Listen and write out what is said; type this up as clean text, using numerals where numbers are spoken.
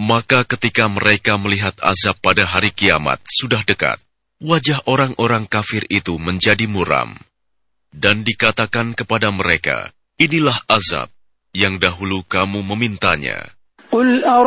Maka ketika mereka melihat azab pada hari kiamat sudah dekat, wajah orang-orang kafir itu menjadi muram. Dan dikatakan kepada mereka, inilah azab yang dahulu kamu memintanya.